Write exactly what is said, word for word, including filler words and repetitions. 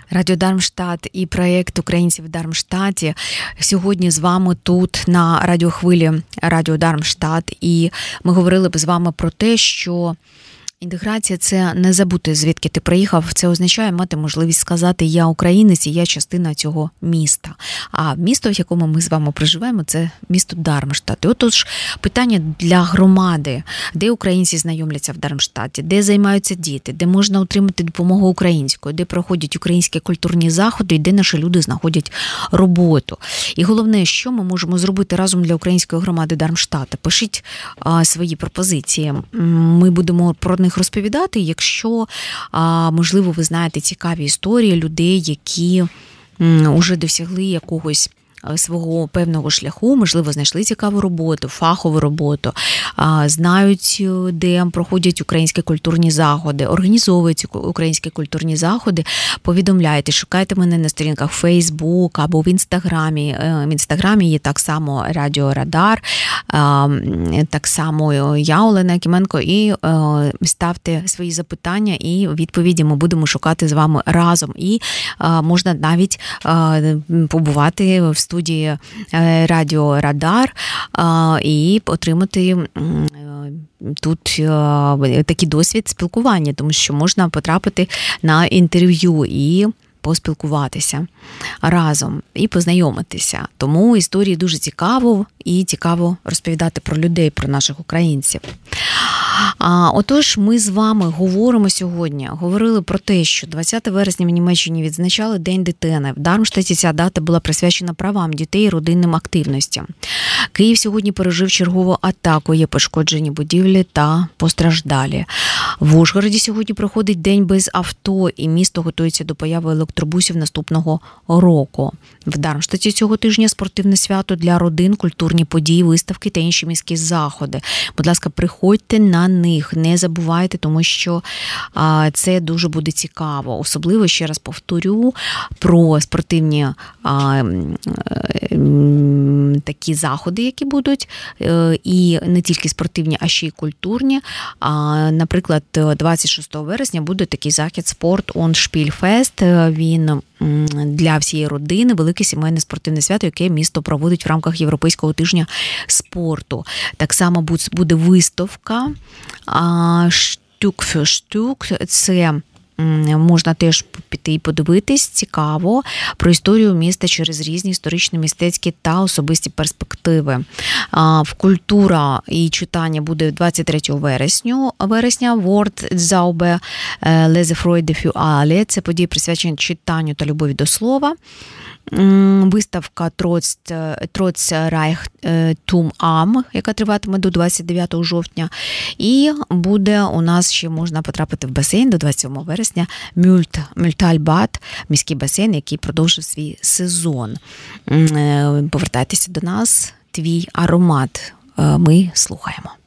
Радіо Дармштадт і проєкт «Українці в Дармштадті». Сьогодні з вами тут на радіохвилі Радіо Дармштадт. І ми говорили б з вами про те, що інтеграція – це не забути, звідки ти приїхав. Це означає мати можливість сказати «я українець» і «я частина цього міста». А місто, в якому ми з вами проживаємо, це місто Дармштадт. І отож, питання для громади. Де українці знайомляться в Дармштадті? Де займаються діти? Де можна отримати допомогу українською? Де проходять українські культурні заходи? І де наші люди знаходять роботу? І головне, що ми можемо зробити разом для української громади Дармштадта? Пишіть а, свої пропозиції. Ми будемо про них розповідати, якщо, можливо, ви знаєте цікаві історії людей, які вже досягли якогось свого певного шляху, можливо, знайшли цікаву роботу, фахову роботу, знають, де проходять українські культурні заходи, організовують українські культурні заходи, повідомляйте, шукайте мене на сторінках Facebook або в Інстаграмі. В Інстаграмі є так само Радіо Радар, так само я, Олена Якименко, і ставте свої запитання і відповіді ми будемо шукати з вами разом. І можна навіть побувати в студії Радіо Радар і отримати тут такий досвід спілкування, тому що можна потрапити на інтерв'ю і поспілкуватися разом і познайомитися. Тому історії дуже цікаво і цікаво розповідати про людей, про наших українців. А, отож, ми з вами говоримо сьогодні, говорили про те, що двадцятого вересня в Німеччині відзначали День дитини. В Дармштадті ця дата була присвячена правам дітей і родинним активностям. Київ сьогодні пережив чергову атаку, є пошкоджені будівлі та постраждалі. В Ужгороді сьогодні проходить День без авто, і місто готується до появи електробусів наступного року. В Дармштадті цього тижня спортивне свято для родин, культурні події, виставки та інші міські заходи. Будь ласка, приходьте на них, не забувайте, тому що а, це дуже буде цікаво. Особливо, ще раз повторю, про спортивні а, такі заходи, які будуть, і не тільки спортивні, а ще й культурні. А, наприклад, двадцять шостого вересня буде такий захід «Спорт он Шпільфест». Він для всієї родини, велике сімейне спортивне свято, яке місто проводить в рамках Європейського тижня спорту. Так само буде виставка «Штюк фюр штюк». Це можна теж піти і подивитись, цікаво, про історію міста через різні історичні, мистецькі та особисті перспективи. В культура і читання буде двадцять третього вересня. Wort Zaube Lese Freude für alle. Це події присвячені читанню та любові до слова. Виставка Троц Райхтум Ам, яка триватиме до двадцять дев'ятого жовтня. І буде у нас ще можна потрапити в басейн до двадцять сьомого вересня. Мюльтальбад, міський басейн, який продовжив свій сезон. Повертайтеся до нас, твій аромат. Ми слухаємо.